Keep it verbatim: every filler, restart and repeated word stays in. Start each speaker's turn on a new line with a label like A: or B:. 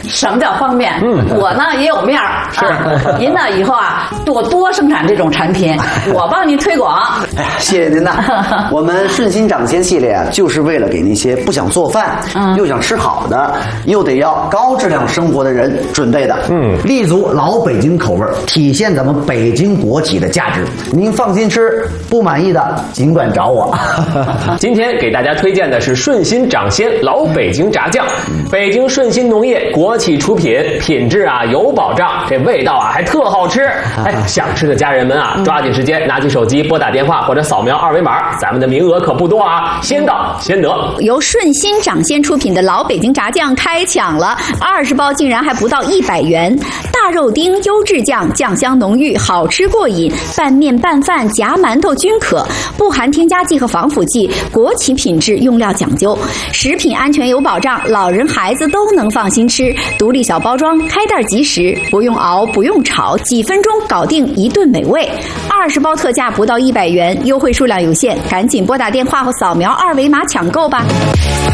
A: 什么叫方便？嗯，我呢也有面儿。是，啊、您呢以后啊多多生产这种产品，我帮您推广。
B: 哎呀，谢谢您呐！我们顺心掌鲜系列啊，就是为了给那些不想做饭、嗯、又想吃好的，又得要高质量生活的人准备的。嗯，立足老北京口味，体现咱们北京国企的价值。您放心吃，不满意的尽管找我。
C: 今天给大家推荐的是顺心掌鲜老北京炸酱，北京顺心农业国企出品，品质啊有保障，这味道啊还特好吃。哎，想吃的家人们啊，抓紧时间拿起手机拨打电话或者扫描二维码，咱们的名额可不多啊，先到先得。
D: 由顺心掌鲜出品的老北京炸酱开抢了，二十包竟然还不到一百元。大肉丁优质酱，酱香浓郁，好吃过瘾，拌面拌饭夹馒头均可，不含添加剂和防腐剂，国企品质，用料讲究，食品安全有保障，老人孩子都能放心吃。独立小包装，开袋即食，不用熬不用炒，几分钟搞定一顿美味。二十包特价不到一百元，优惠数量有限，赶紧拨打电话或扫描二维码抢购吧。